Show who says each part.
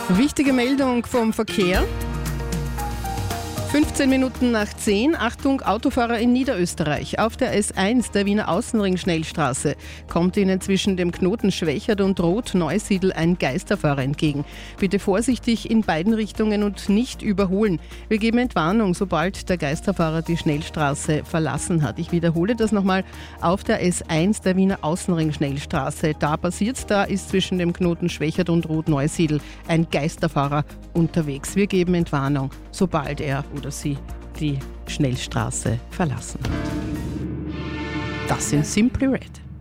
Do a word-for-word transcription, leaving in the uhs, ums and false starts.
Speaker 1: Wichtige Meldung vom Verkehr. fünfzehn Minuten nach zehn. Achtung, Autofahrer in Niederösterreich. Auf der S eins der Wiener Außenring-Schnellstraße kommt Ihnen zwischen dem Knoten Schwächert und Roth-Neusiedl ein Geisterfahrer entgegen. Bitte vorsichtig in beiden Richtungen und nicht überholen. Wir geben Entwarnung, sobald der Geisterfahrer die Schnellstraße verlassen hat. Ich wiederhole das nochmal. Auf der S eins der Wiener Außenring-Schnellstraße. Da passiert's, da ist zwischen dem Knoten Schwächert und Roth-Neusiedl ein Geisterfahrer unterwegs. Wir geben Entwarnung, sobald er oder sie die Schnellstraße verlassen hat. Das sind Simply Red.